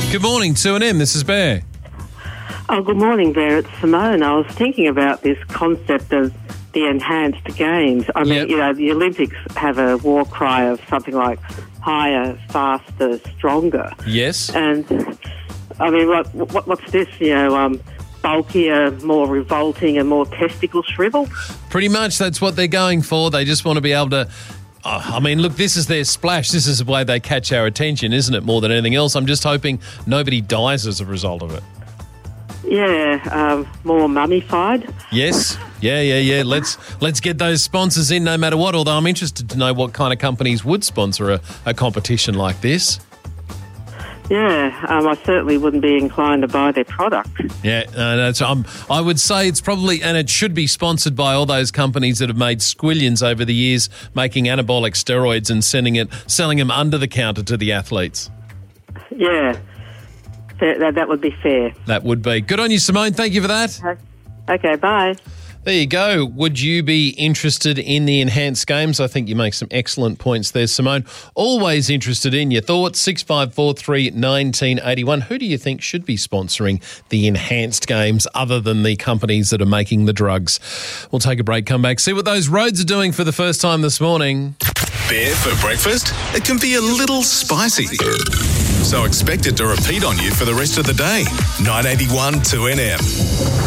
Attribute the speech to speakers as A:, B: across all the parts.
A: Good morning, 2NM. This is Bear.
B: Oh, good morning, Bear. It's Simone. I was thinking about this concept of the enhanced games. I mean, the Olympics have a war cry of something like higher, faster, stronger.
A: Yes.
B: And, I mean, what's this, bulkier, more revolting and more testicle shrivel?
A: Pretty much that's what they're going for. They just want to be able to... look, this is their splash. This is the way they catch our attention, isn't it, more than anything else? I'm just hoping nobody dies as a result of it.
B: Yeah, more mummified.
A: Yes. Yeah. Let's get those sponsors in no matter what, although I'm interested to know what kind of companies would sponsor a competition like this.
B: Yeah, I certainly wouldn't be inclined to buy their product.
A: Yeah, I would say it's probably, and it should be sponsored by all those companies that have made squillions over the years, making anabolic steroids and selling them under the counter to the athletes.
B: Yeah, that would be fair.
A: That would be. Good on you, Simone. Thank you for that.
B: Okay, bye.
A: There you go. Would you be interested in the enhanced games? I think you make some excellent points there, Simone. Always interested in your thoughts. 6543 1981. Who do you think should be sponsoring the enhanced games other than the companies that are making the drugs? We'll take a break, come back, see what those roads are doing for the first time this morning.
C: Bear for breakfast? It can be a little spicy. So expect it to repeat on you for the rest of the day. 981 2NM.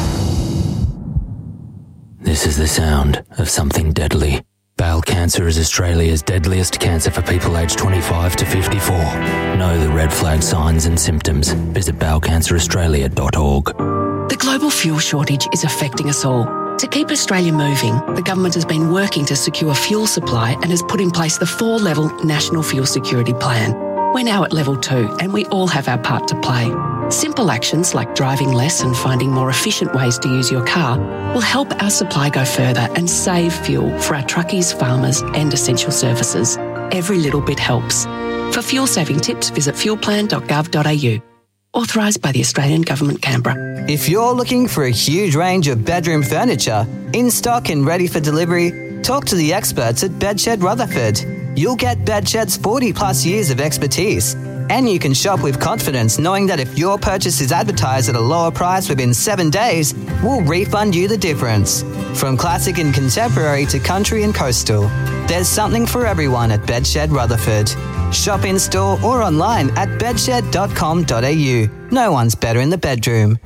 D: This is the sound of something deadly. Bowel cancer is Australia's deadliest cancer for people aged 25 to 54. Know the red flag signs and symptoms. Visit bowelcanceraustralia.org.
E: The global fuel shortage is affecting us all. To keep Australia moving, the government has been working to secure fuel supply and has put in place the 4-level National Fuel Security Plan. We're now at level 2 and we all have our part to play. Simple actions like driving less and finding more efficient ways to use your car will help our supply go further and save fuel for our truckies, farmers and essential services. Every little bit helps. For fuel saving tips, visit fuelplan.gov.au. Authorised by the Australian Government, Canberra.
F: If you're looking for a huge range of bedroom furniture, in stock and ready for delivery, talk to the experts at Bedshed Rutherford. You'll get Bedshed's 40 plus years of expertise. And you can shop with confidence knowing that if your purchase is advertised at a lower price within 7 days, we'll refund you the difference. From classic and contemporary to country and coastal, there's something for everyone at Bedshed Rutherford. Shop in store or online at bedshed.com.au. No one's better in the bedroom.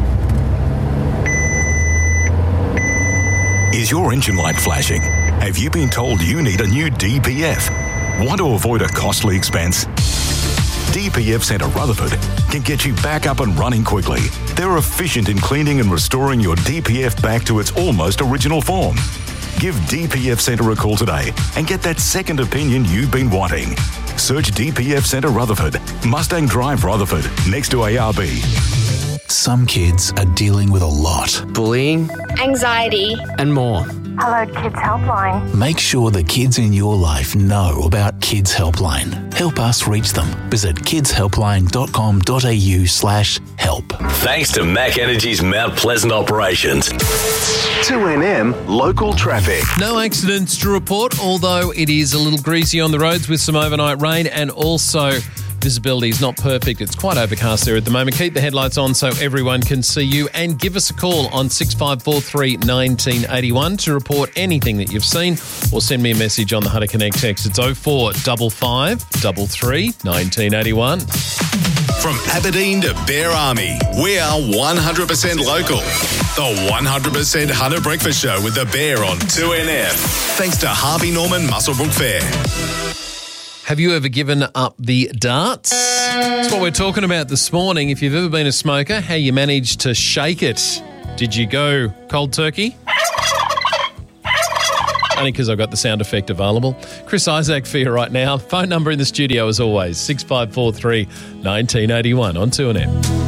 C: Is your engine light flashing? Have you been told you need a new DPF? Want to avoid a costly expense? DPF Centre Rutherford can get you back up and running quickly. They're efficient in cleaning and restoring your DPF back to its almost original form. Give DPF Centre a call today and get that second opinion you've been wanting. Search DPF Centre Rutherford, Mustang Drive Rutherford, next to ARB.
G: Some kids are dealing with a lot.
H: Bullying,
I: anxiety,
H: and more.
I: Hello Kids Helpline.
G: Make sure the kids in your life know about Kids Helpline. Help us reach them. Visit kidshelpline.com.au/help.
J: Thanks to Mac Energy's Mount Pleasant operations.
C: 2NM local traffic.
A: No accidents to report, although it is a little greasy on the roads with some overnight rain, and also visibility is not perfect. It's quite overcast there at the moment. Keep the headlights on so everyone can see you, and give us a call on 6543 1981 to report anything that you've seen, or send me a message on the Hunter Connect text. It's 0455 33 1981.
C: From Aberdeen to Bear Army, we are 100% local. The 100% Hunter Breakfast Show with the Bear on 2NM. Thanks to Harvey Norman Muswellbrook Fair.
A: Have you ever given up the darts? That's what we're talking about this morning. If you've ever been a smoker, how you managed to shake it. Did you go cold turkey? Only because I've got the sound effect available. Chris Isaac for you right now. Phone number in the studio as always, 6543 1981 on 2NM.